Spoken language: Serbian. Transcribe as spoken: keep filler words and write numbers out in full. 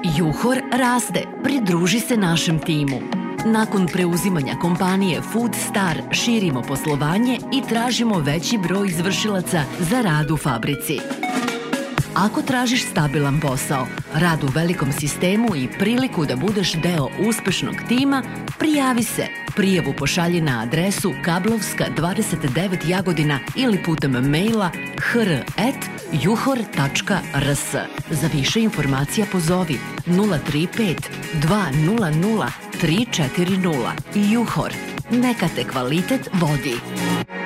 Juhor raste, pridruži se našem timu. Nakon preuzimanja kompanije Food Star širimo poslovanje i tražimo veći broj izvršilaca za rad u fabrici. Ako tražiš stabilan posao, rad u velikom sistemu i priliku da budeš deo uspešnog tima, prijavi se. Prijavu pošalji na adresu Kablovska dvadeset devet Jagodina ili putem maila hr at juhor tačka rs. Za više informacija pozovi nula tri pet dva nula nula tri četiri nula. Juhor. Neka te kvalitet vodi.